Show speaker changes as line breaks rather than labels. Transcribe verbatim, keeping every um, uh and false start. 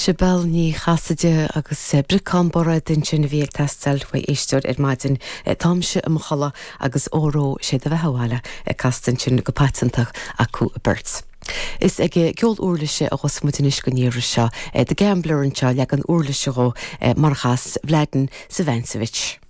Sibel ní chasaide agus bricán bora den sin bhíag testal fa éisteir ar maidin táimse am chola agus óró sé a bheitháile castan sin go patentach acu a burt. Is ag ceol úrlaise a chus muinis go níir seo de gambler an seo leag an úrlaise go marchas Vladan Savancevic.